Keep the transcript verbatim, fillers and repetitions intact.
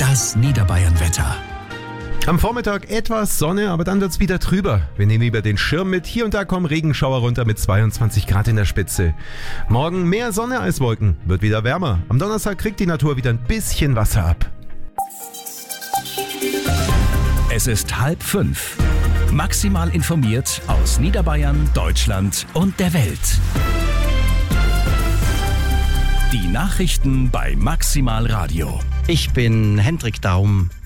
Das Niederbayern-Wetter. Am Vormittag etwas Sonne, aber dann wird's wieder trüber. Wir nehmen lieber den Schirm mit. Hier und da kommen Regenschauer runter mit zweiundzwanzig Grad in der Spitze. Morgen mehr Sonne als Wolken, wird wieder wärmer. Am Donnerstag kriegt die Natur wieder ein bisschen Wasser ab. Es ist halb fünf. Maximal informiert aus Niederbayern, Deutschland und der Welt. Die Nachrichten bei Maximal Radio. Ich bin Hendrik Daum.